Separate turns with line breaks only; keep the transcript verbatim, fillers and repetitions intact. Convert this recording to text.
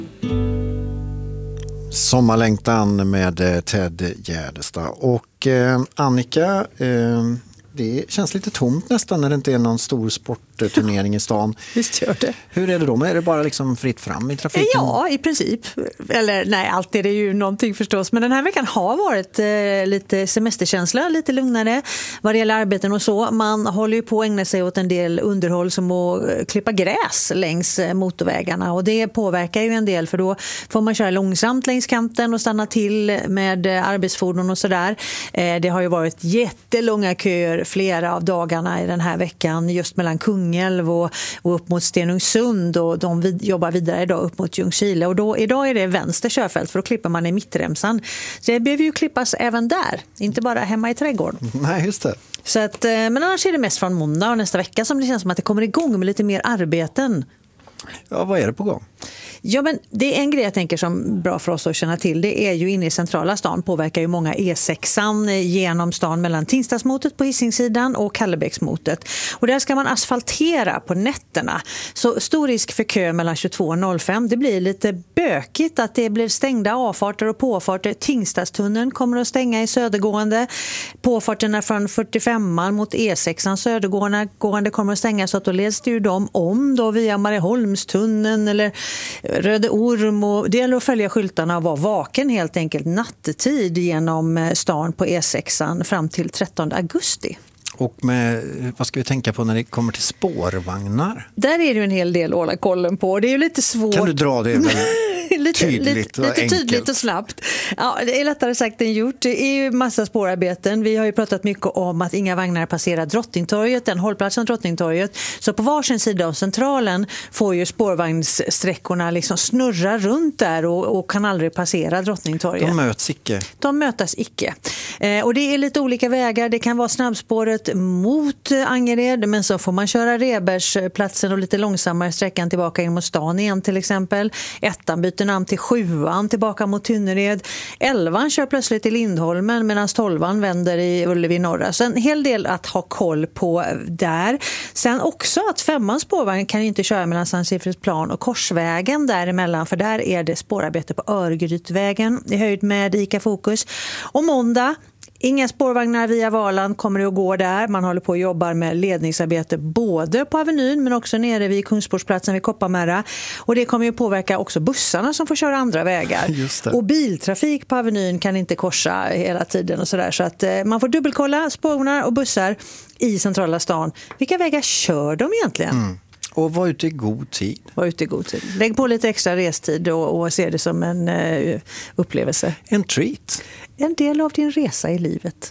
Sommarlängtan med Ted Gärdestad. Och eh, Annika, eh, det känns lite tomt nästan när det inte är någon stor sportturnering i stan.
Visst gör det.
Hur är det då? Är det bara liksom fritt fram i trafiken?
Ja, i princip. Eller nej, alltid är det ju någonting förstås. Men den här veckan har varit eh, lite semesterkänsla, lite lugnare vad det gäller arbeten och så. Man håller ju på att ägna sig åt en del underhåll som att klippa gräs längs motorvägarna. Och det påverkar ju en del, för då får man köra långsamt längs kanten och stanna till med arbetsfordon och sådär. Eh, det har ju varit jättelånga köer flera av dagarna i den här veckan, just mellan Kungälv och, och upp mot Stenungsund, och de vid, jobbar vidare idag upp mot Ljungskile, och då, idag är det vänster körfält, för då klipper man i mittremsan. Så det behöver ju klippas även där, inte bara hemma i trädgården.
Nej, just det.
Så att, men annars är det mest från måndag och nästa vecka som det känns som att det kommer igång med lite mer arbeten.
Ja, vad är det på gång?
Ja, men det är en grej jag tänker som är bra för oss att känna till. Det är ju inne i centrala stan påverkar ju många E sexan genom stan mellan Tingstadsmotet på Hisingssidan och Kallebäcksmotet. Och där ska man asfaltera på nätterna. Så stor risk för kö mellan tjugotvå och noll fem. Det blir lite bökigt att det blir stängda avfarter och påfarter. Tingstadstunneln kommer att stänga i södergående. Påfarterna från fyrtiofemman mot E sexan södergående kommer att stänga, så att då leds det ju dem om då via Marieholmstunneln eller Röde Orm, och det gäller att följa skyltarna och vara vaken helt enkelt nattetid genom stan på E sexan fram till trettonde augusti.
Och med, vad ska vi tänka på när det kommer till spårvagnar?
Där är det ju en hel del att hålla kollen på. Det är ju lite svårt.
Kan du dra det
lite,
tydligt
lite,
och
lite
enkelt?
tydligt och snabbt. Ja, det är lättare sagt än gjort. Det är ju massa spårarbeten. Vi har ju pratat mycket om att inga vagnar passerar Drottningtorget, den hållplatsen Drottningtorget. Så på varsin sida av centralen får ju spårvagnssträckorna liksom snurra runt där och, och kan aldrig passera Drottningtorget.
De möts icke.
De mötas icke. Eh, och det är lite olika vägar. Det kan vara snabbspåret mot Angered, men så får man köra Rebergsplatsen och lite långsammare sträckan tillbaka in mot stan igen till exempel. Ettan byter namn till sjuan tillbaka mot Tynnered. Elvan kör plötsligt till Lindholmen medan tolvan vänder i Ullevi norra. Så en hel del att ha koll på där. Sen också att femmans spårvagn kan inte köra mellan Sankt Sigfridsplan och Korsvägen däremellan, för där är det spårarbete på Örgrytvägen i höjd med Ica Fokus. Och måndag, inga spårvagnar via Valand kommer det att gå där. Man håller på att jobba med ledningsarbete både på Avenyn men också nere vid Kungsportsplatsen vid Kopparmära. Och det kommer ju påverka också bussarna som får köra andra vägar.
Just det.
Och biltrafik på Avenyn kan inte korsa hela tiden och sådär. Så att eh, man får dubbelkolla spårvagnar och bussar i centrala stan. Vilka vägar kör de egentligen?
Mm. Och var ute i god tid.
Var ute i god tid. Lägg på lite extra restid och, och se det som en uh, upplevelse.
En treat.
En del av din resa i livet.